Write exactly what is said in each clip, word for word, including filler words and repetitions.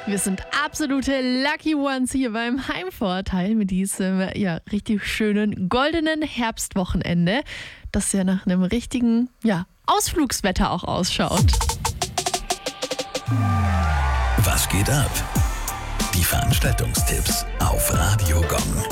Wir sind absolute Lucky Ones hier beim Heimvorteil mit diesem ja, richtig schönen goldenen Herbstwochenende, das ja nach einem richtigen ja, Ausflugswetter auch ausschaut. Was geht ab? Die Veranstaltungstipps auf Radio Gong.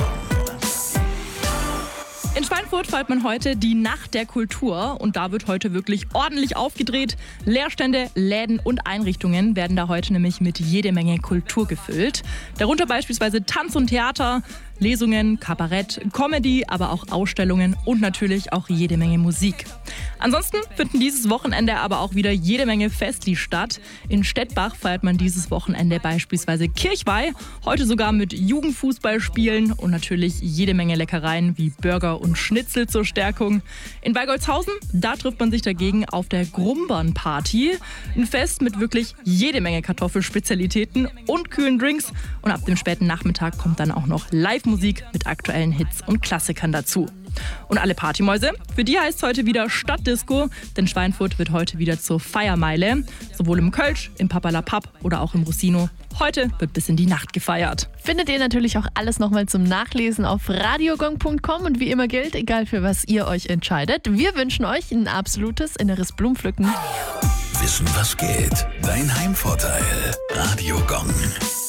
In Schweinfurt feiert man heute die Nacht der Kultur und da wird heute wirklich ordentlich aufgedreht. Leerstände, Läden und Einrichtungen werden da heute nämlich mit jede Menge Kultur gefüllt. Darunter beispielsweise Tanz und Theater, Lesungen, Kabarett, Comedy, aber auch Ausstellungen und natürlich auch jede Menge Musik. Ansonsten finden dieses Wochenende aber auch wieder jede Menge Festli statt. In Stettbach feiert man dieses Wochenende beispielsweise Kirchweih, heute sogar mit Jugendfußballspielen und natürlich jede Menge Leckereien wie Burger und Schnitzel zur Stärkung. In Weigolzhausen, da trifft man sich dagegen auf der Grumbern-Party. Ein Fest mit wirklich jede Menge Kartoffelspezialitäten und kühlen Drinks. Und ab dem späten Nachmittag kommt dann auch noch Live-Musik mit aktuellen Hits und Klassikern dazu. Und alle Partymäuse, für die heißt es heute wieder Stadtdisco, denn Schweinfurt wird heute wieder zur Feiermeile. Sowohl im Kölsch, im Papalapap oder auch im Rossino. Heute wird bis in die Nacht gefeiert. Findet ihr natürlich auch alles nochmal zum Nachlesen auf radiogong punkt com und wie immer gilt, egal für was ihr euch entscheidet, wir wünschen euch ein absolutes inneres Blumenpflücken. Wissen, was geht? Dein Heimvorteil. Radio Gong.